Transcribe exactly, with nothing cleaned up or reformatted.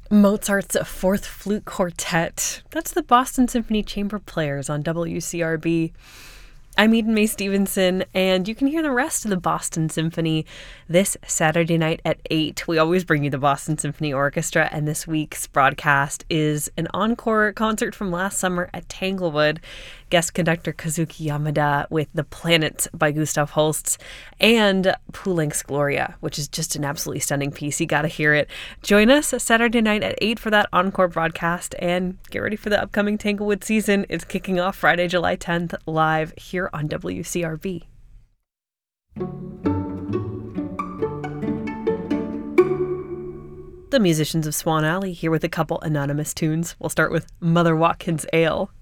Mozart's Fourth Flute Quartet. That's the Boston Symphony Chamber Players on W C R B. I'm Eden Mae Stevenson, and you can hear the rest of the Boston Symphony this Saturday night at eight. We always bring you the Boston Symphony Orchestra, and this week's broadcast is an encore concert from last summer at Tanglewood. Guest conductor Kazuki Yamada with The Planets by Gustav Holst and Poulenc's Gloria, which is just an absolutely stunning piece. You got to hear it. Join us Saturday night at eight for that encore broadcast, and get ready for the upcoming Tanglewood season. It's kicking off Friday, July tenth, live here on W C R B. The musicians of Swan Alley here with a couple anonymous tunes. We'll start with Mother Watkins Ale.